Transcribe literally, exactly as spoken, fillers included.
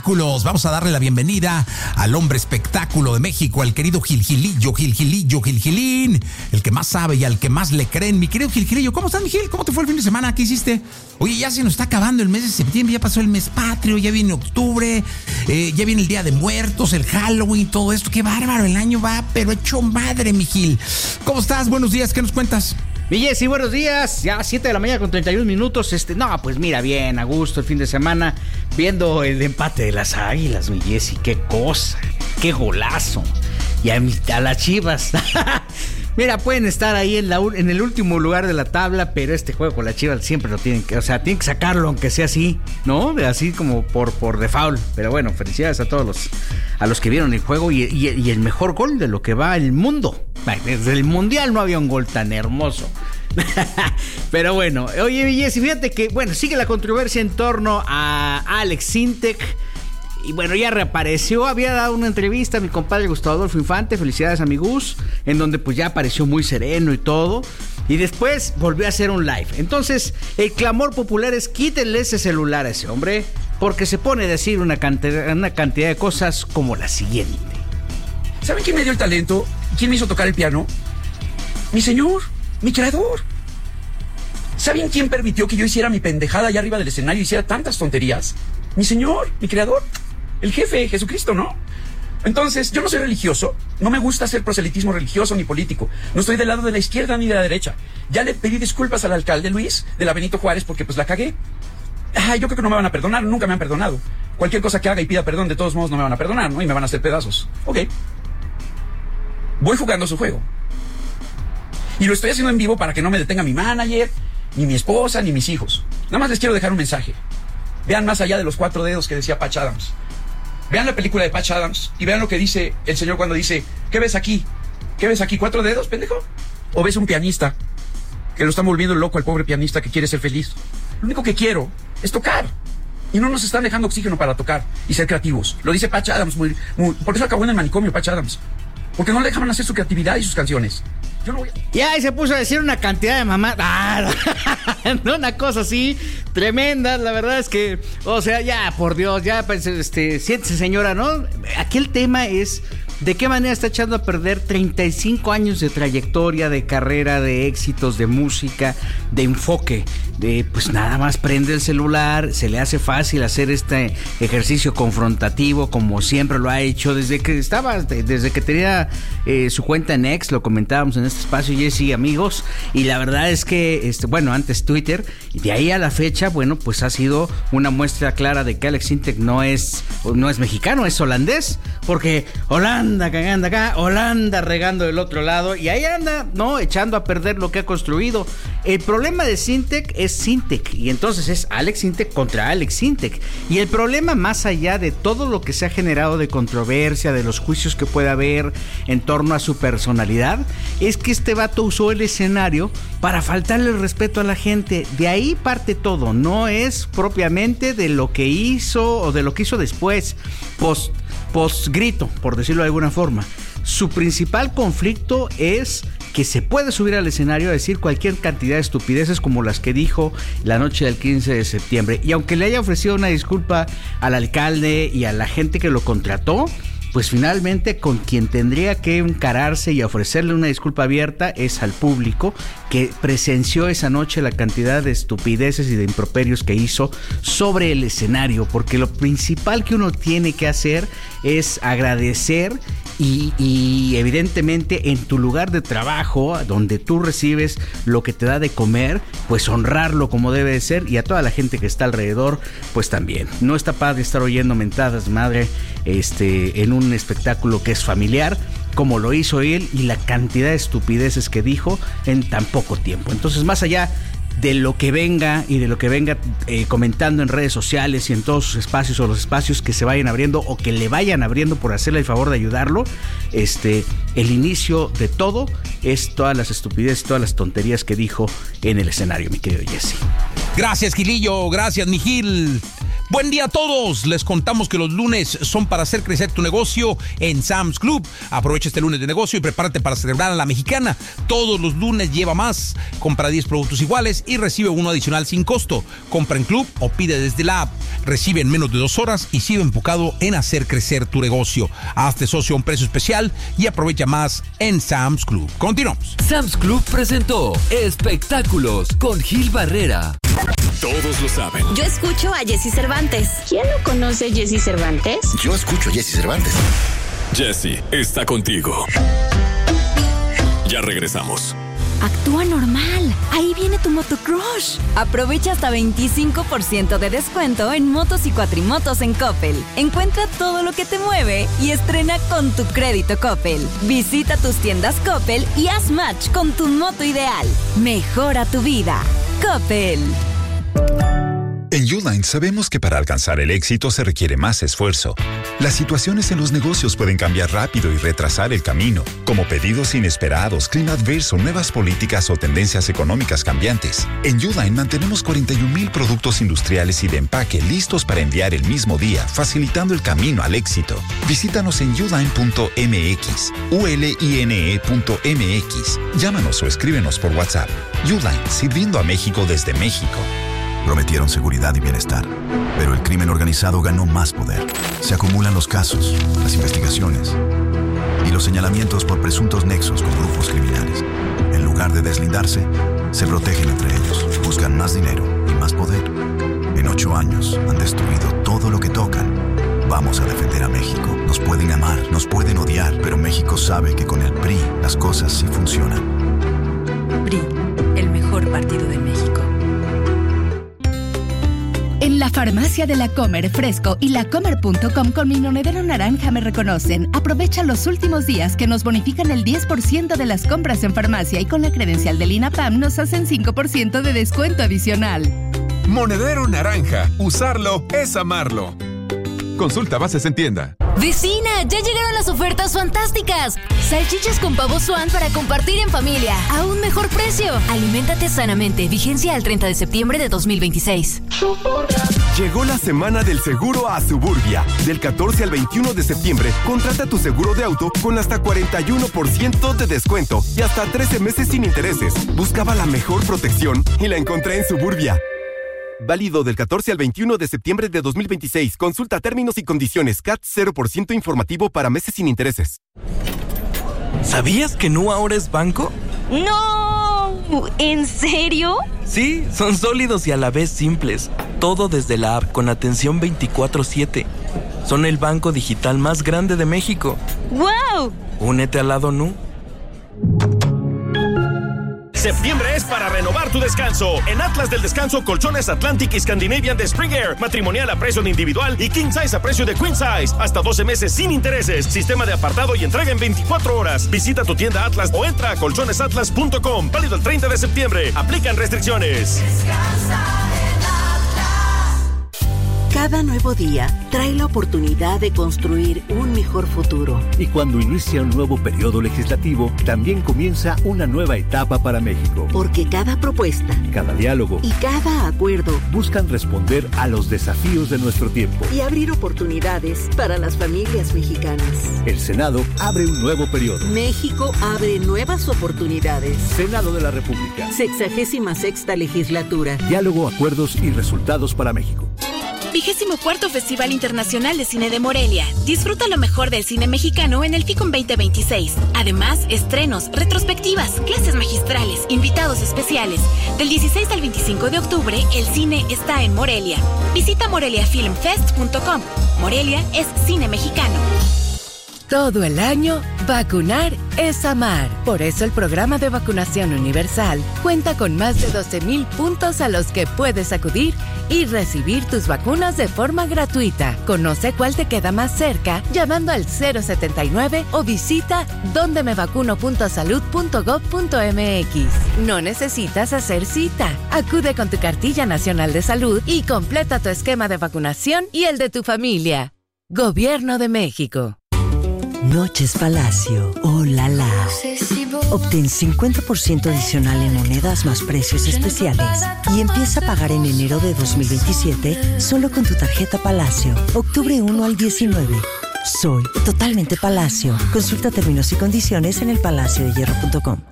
espectáculos. Vamos a darle la bienvenida al hombre espectáculo de México, al querido Gilgilillo, Gilgilillo, Gilgilín, el que más sabe y al que más le creen. Mi querido Gilgilillo, ¿cómo estás, mi Gil? ¿Cómo te fue el fin de semana? ¿Qué hiciste? Oye, ya se nos está acabando el mes de septiembre, ya pasó el mes patrio, ya viene octubre, eh, ya viene el Día de Muertos, el Halloween, todo esto. Qué bárbaro, el año va, pero hecho madre, mi Gil. ¿Cómo estás? Buenos días, ¿qué nos cuentas? Mi Jessy, buenos días, ya siete de la mañana con treinta y un minutos, este, no, pues mira, bien, a gusto el fin de semana, viendo el empate de las Águilas, mi Jessy, qué cosa, qué golazo, y a, mi, a las Chivas, mira, pueden estar ahí en, la, en el último lugar de la tabla, pero este juego con las Chivas siempre lo tienen que, o sea, tienen que sacarlo, aunque sea así, ¿no? Así como por, por default, pero bueno, felicidades a todos los, a los que vieron el juego y, y, y el mejor gol de lo que va el mundo. Desde el Mundial no había un gol tan hermoso. Pero bueno, oye, Jessy, fíjate que, bueno, sigue la controversia en torno a Alex Sintek. Y bueno, ya reapareció, había dado una entrevista a mi compadre Gustavo Adolfo Infante, felicidades a mi Gus, en donde pues ya apareció muy sereno y todo. Y después volvió a hacer un live. Entonces, el clamor popular es quítenle ese celular a ese hombre, porque se pone a decir una cantidad, una cantidad de cosas como la siguiente. ¿Saben quién me dio el talento? ¿Quién me hizo tocar el piano? Mi señor, mi creador. ¿Saben quién permitió que yo hiciera mi pendejada allá arriba del escenario y hiciera tantas tonterías? Mi señor, mi creador, el jefe, Jesucristo, ¿no? Entonces, yo no soy religioso, no me gusta hacer proselitismo religioso ni político, no estoy del lado de la izquierda ni de la derecha. Ya le pedí disculpas al alcalde Luis de la Benito Juárez porque pues la cagué. Ah, yo creo que no me van a perdonar, nunca me han perdonado. Cualquier cosa que haga y pida perdón, de todos modos no me van a perdonar, ¿no? Y me van a hacer pedazos. Ok. Voy jugando su juego. Y lo estoy haciendo en vivo para que no me detenga mi manager, ni mi esposa, ni mis hijos. Nada más les quiero dejar un mensaje. Vean más allá de los cuatro dedos que decía Patch Adams. Vean la película de Patch Adams y vean lo que dice el señor cuando dice, ¿qué ves aquí? ¿Qué ves aquí? ¿Cuatro dedos, pendejo? ¿O ves un pianista que lo están volviendo loco al pobre pianista que quiere ser feliz? Lo único que quiero es tocar. Y no nos están dejando oxígeno para tocar y ser creativos. Lo dice Patch Adams, muy, muy, por eso acabó en el manicomio Patch Adams. Porque no le dejaban hacer su creatividad y sus canciones. Yo no voy a... Ya, y se puso a decir una cantidad de mamás. Ah, no, una cosa así tremenda. La verdad es que, o sea, ya, por Dios, ya, pues, este, siéntese, señora, ¿no? Aquí el tema es de qué manera está echando a perder treinta y cinco años de trayectoria, de carrera, de éxitos, de música, de enfoque. De, pues nada más prende el celular, se le hace fácil hacer este ejercicio confrontativo como siempre lo ha hecho desde que estaba, desde que tenía eh, su cuenta en X, lo comentábamos en este espacio, Jessy, amigos, y la verdad es que, este, bueno, antes Twitter, y de ahí a la fecha, bueno, pues ha sido una muestra clara de que Alex Sintek no es, no es mexicano, es holandés, porque Holanda cagando acá, Holanda regando del otro lado, y ahí anda, ¿no? Echando a perder lo que ha construido. El problema de Sintek es Sintek, y entonces es Alex Sintek contra Alex Sintek. Y el problema, más allá de todo lo que se ha generado de controversia, de los juicios que puede haber en torno a su personalidad, es que este vato usó el escenario para faltarle el respeto a la gente. De ahí parte todo, no es propiamente de lo que hizo o de lo que hizo después, post, post grito, por decirlo de alguna forma. Su principal conflicto es que se puede subir al escenario a decir cualquier cantidad de estupideces como las que dijo la noche del quince de septiembre. Y aunque le haya ofrecido una disculpa al alcalde y a la gente que lo contrató, pues finalmente con quien tendría que encararse y ofrecerle una disculpa abierta es al público que presenció esa noche la cantidad de estupideces y de improperios que hizo sobre el escenario, porque lo principal que uno tiene que hacer es agradecer y, y evidentemente en tu lugar de trabajo, donde tú recibes lo que te da de comer, pues honrarlo como debe de ser, y a toda la gente que está alrededor, pues también. No está padre estar oyendo mentadas madre este, en un espectáculo que es familiar, como lo hizo él, y la cantidad de estupideces que dijo en tan poco tiempo. Entonces, más allá de lo que venga y de lo que venga eh, comentando en redes sociales y en todos sus espacios o los espacios que se vayan abriendo o que le vayan abriendo por hacerle el favor de ayudarlo, este, el inicio de todo es todas las estupideces, todas las tonterías que dijo en el escenario, mi querido Jessy. Gracias, Gilillo, gracias, mi Gil. Buen día a todos. Les contamos que los lunes son para hacer crecer tu negocio en Sam's Club. Aprovecha este lunes de negocio y prepárate para celebrar a la mexicana. Todos los lunes lleva más. Compra diez productos iguales y recibe uno adicional sin costo. Compra en club o pide desde la app. Recibe en menos de dos horas y sigue enfocado en hacer crecer tu negocio. Hazte socio a un precio especial y aprovecha más en Sam's Club. Continuamos. Sam's Club presentó Espectáculos con Gil Barrera. Todos lo saben. Yo escucho a Jessy Cervantes. ¿Quién no conoce a Jessy Cervantes? Yo escucho a Jessy Cervantes. Jessy está contigo. Ya regresamos. Actúa normal. Ahí viene tu motocrush. Aprovecha hasta veinticinco por ciento de descuento en motos y cuatrimotos en Coppel. Encuentra todo lo que te mueve y estrena con tu crédito Coppel. Visita tus tiendas Coppel y haz match con tu moto ideal. Mejora tu vida. Coppel. En Uline sabemos que para alcanzar el éxito se requiere más esfuerzo. Las situaciones en los negocios pueden cambiar rápido y retrasar el camino, como pedidos inesperados, clima adverso, nuevas políticas o tendencias económicas cambiantes. En Uline mantenemos cuarenta y un mil productos industriales y de empaque listos para enviar el mismo día, facilitando el camino al éxito. Visítanos en uline punto m x, u l i n e punto m x. Llámanos o escríbenos por WhatsApp. Uline, sirviendo a México desde México. Prometieron seguridad y bienestar, pero el crimen organizado ganó más poder. Se acumulan los casos, las investigaciones y los señalamientos por presuntos nexos con grupos criminales. En lugar de deslindarse, se protegen entre ellos, buscan más dinero y más poder. En ocho años han destruido todo lo que tocan. Vamos a defender a México. Nos pueden amar, nos pueden odiar, pero México sabe que con el P R I las cosas sí funcionan. P R I, el mejor partido de México. En la farmacia de La Comer Fresco y lacomer punto com con mi monedero naranja me reconocen. Aprovecha los últimos días que nos bonifican el diez por ciento de las compras en farmacia y con la credencial del INAPAM nos hacen cinco por ciento de descuento adicional. Monedero naranja. Usarlo es amarlo. Consulta bases en tienda. ¡Vecina! ¡Ya llegaron las ofertas fantásticas! Salchichas con pavo Swan para compartir en familia. ¡A un mejor precio! Aliméntate sanamente. Vigencia al treinta de septiembre de dos mil veintiséis. Llegó la semana del seguro a Suburbia. Del catorce al veintiuno de septiembre, contrata tu seguro de auto con hasta cuarenta y uno por ciento de descuento y hasta trece meses sin intereses. Buscaba la mejor protección y la encontré en Suburbia. Válido del catorce al veintiuno de septiembre de dos mil veintiséis. Consulta términos y condiciones. C A T cero por ciento informativo para meses sin intereses. ¿Sabías que Nu ahora es banco? ¡No! ¿En serio? Sí, son sólidos y a la vez simples. Todo desde la app con atención veinticuatro siete. Son el banco digital más grande de México. ¡Wow! Únete al lado Nu. Septiembre es para renovar tu descanso. En Atlas del Descanso, colchones Atlantic y Scandinavian de Spring Air. Matrimonial a precio de individual y King Size a precio de Queen Size. Hasta doce meses sin intereses. Sistema de apartado y entrega en veinticuatro horas. Visita tu tienda Atlas o entra a colchones atlas punto com. Válido el treinta de septiembre. Aplican restricciones. Cada nuevo día trae la oportunidad de construir un mejor futuro. Y cuando inicia un nuevo periodo legislativo, también comienza una nueva etapa para México. Porque cada propuesta, cada diálogo y cada acuerdo buscan responder a los desafíos de nuestro tiempo y abrir oportunidades para las familias mexicanas. El Senado abre un nuevo periodo. México abre nuevas oportunidades. Senado de la República. Sexagésima sexta legislatura. Diálogo, acuerdos y resultados para México. Vigésimo cuarto Festival Internacional de Cine de Morelia. Disfruta lo mejor del cine mexicano en el FICOM veinte veintiséis. Además, estrenos, retrospectivas, clases magistrales, invitados especiales. Del dieciséis al veinticinco de octubre, el cine está en Morelia. Visita morelia film fest punto com. Morelia es cine mexicano. Todo el año, vacunar es amar. Por eso el programa de vacunación universal cuenta con más de doce mil puntos a los que puedes acudir y recibir tus vacunas de forma gratuita. Conoce cuál te queda más cerca llamando al cero setenta y nueve o visita donde me vacuno punto salud punto gob punto m x. No necesitas hacer cita. Acude con tu cartilla nacional de salud y completa tu esquema de vacunación y el de tu familia. Gobierno de México. Noches Palacio, oh la la. Obtén cincuenta por ciento adicional en monedas más precios especiales y empieza a pagar en enero de dos mil veintisiete solo con tu tarjeta Palacio. Octubre uno al diecinueve. Soy totalmente Palacio. Consulta términos y condiciones en el palacio de hierro punto com.